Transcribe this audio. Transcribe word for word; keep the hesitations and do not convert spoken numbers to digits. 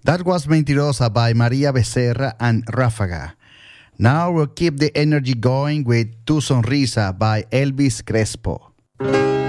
That was Mentirosa by Maria Becerra and Ráfaga. Now we'll keep the energy going with Tu Sonrisa by Elvis Crespo.